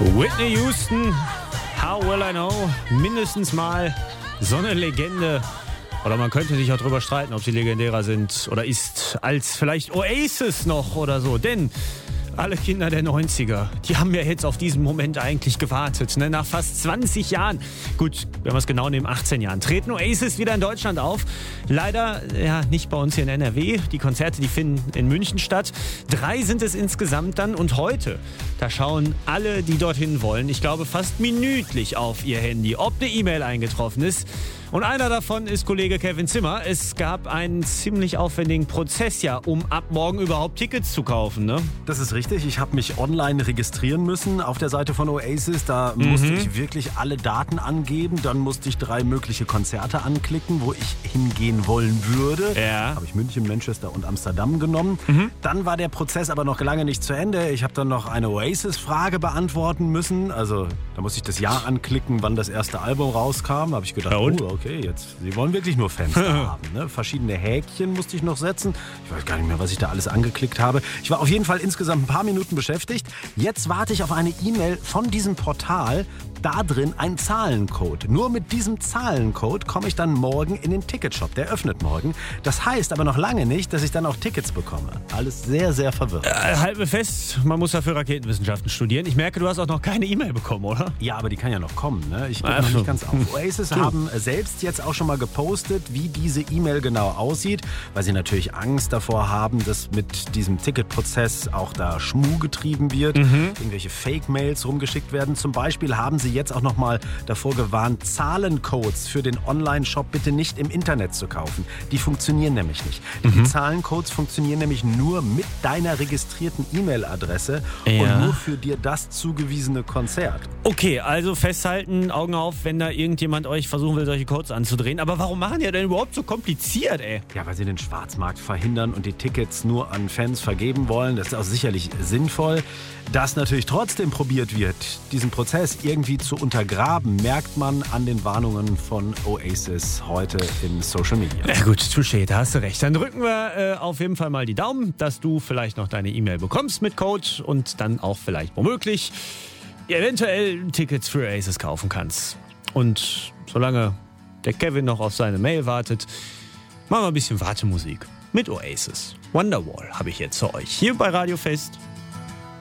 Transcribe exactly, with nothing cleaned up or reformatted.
Whitney Houston, How Will I Know? Mindestens mal so eine Legende. Oder man könnte sich auch drüber streiten, ob sie legendärer sind oder ist als vielleicht Oasis noch oder so. Denn alle Kinder der neunziger, die haben ja jetzt auf diesen Moment eigentlich gewartet. Ne? Nach fast zwanzig Jahren, gut, wenn wir es genau nehmen, achtzehn Jahren, treten Oasis wieder in Deutschland auf. Leider ja nicht bei uns hier in N R W. Die Konzerte, die finden in München statt. Drei sind es insgesamt dann. Und heute, da schauen alle, die dorthin wollen, ich glaube fast minütlich auf ihr Handy, ob eine E-Mail eingetroffen ist. Und einer davon ist Kollege Kevin Zimmer. Es gab einen ziemlich aufwendigen Prozess, ja, um ab morgen überhaupt Tickets zu kaufen, ne? Das ist richtig. Ich habe mich online registrieren müssen auf der Seite von Oasis. Da mhm. musste ich wirklich alle Daten angeben. Dann musste ich drei mögliche Konzerte anklicken, wo ich hingehen wollen würde. Ja. Habe ich München, Manchester und Amsterdam genommen. Mhm. Dann war der Prozess aber noch lange nicht zu Ende. Ich habe dann noch eine Oasis-Frage beantworten müssen. Also da musste ich das Jahr anklicken, wann das erste Album rauskam. Da habe ich gedacht, ja, und? oh, okay. Okay, jetzt, Sie wollen wirklich nur Fans da haben. Ne? Verschiedene Häkchen musste ich noch setzen. Ich weiß gar nicht mehr, was ich da alles angeklickt habe. Ich war auf jeden Fall insgesamt ein paar Minuten beschäftigt. Jetzt warte ich auf eine E-Mail von diesem Portal. Da drin ein Zahlencode. Nur mit diesem Zahlencode komme ich dann morgen in den Ticketshop. Der öffnet morgen. Das heißt aber noch lange nicht, dass ich dann auch Tickets bekomme. Alles sehr, sehr verwirrend. Äh, halt mir fest, man muss ja für Raketenwissenschaften studieren. Ich merke, du hast auch noch keine E-Mail bekommen, oder? Ja, aber die kann ja noch kommen. Ne? Ich gebe Ach noch so. nicht ganz auf. Oasis haben selbst jetzt auch schon mal gepostet, wie diese E-Mail genau aussieht, weil sie natürlich Angst davor haben, dass mit diesem Ticketprozess auch da Schmuh getrieben wird, Mhm. irgendwelche Fake-Mails rumgeschickt werden. Zum Beispiel haben sie jetzt auch noch mal davor gewarnt, Zahlencodes für den Online-Shop bitte nicht im Internet zu kaufen. Die funktionieren nämlich nicht. Die Mhm. Zahlencodes funktionieren nämlich nur mit deiner registrierten E-Mail-Adresse Ja. und nur für dir das zugewiesene Konzert. Okay, also festhalten, Augen auf, wenn da irgendjemand euch versuchen will, solche Codes anzudrehen. Aber warum machen die denn überhaupt so kompliziert, ey? Ja, weil sie den Schwarzmarkt verhindern und die Tickets nur an Fans vergeben wollen. Das ist auch sicherlich sinnvoll. Dass natürlich trotzdem probiert wird, diesen Prozess irgendwie zu untergraben, merkt man an den Warnungen von Oasis heute in Social Media. Na gut, touché, da hast du recht. Dann drücken wir äh, auf jeden Fall mal die Daumen, dass du vielleicht noch deine E-Mail bekommst mit Code und dann auch vielleicht womöglich eventuell Tickets für Oasis kaufen kannst. Und solange der Kevin noch auf seine Mail wartet, machen wir ein bisschen Wartemusik mit Oasis. Wonderwall habe ich jetzt für euch hier bei Radio Fest.